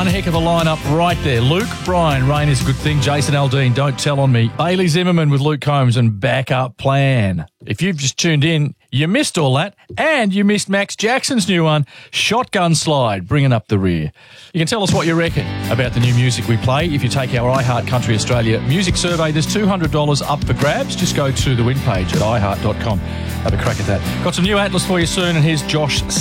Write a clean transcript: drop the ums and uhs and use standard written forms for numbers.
One heck of a lineup right there. Luke Bryan, Rain is a Good Thing. Jason Aldean, Don't Tell on Me. Bailey Zimmerman with Luke Combs and Backup Plan. If you've just tuned in, you missed all that, and you missed Max Jackson's new one, Shotgun Slide, bringing up the rear. You can tell us what you reckon about the new music we play. If you take our iHeart Country Australia music survey, there's $200 up for grabs. Just go to the win page at iHeart.com. Have a crack at that. Got some new Atlas for you soon, and here's Josh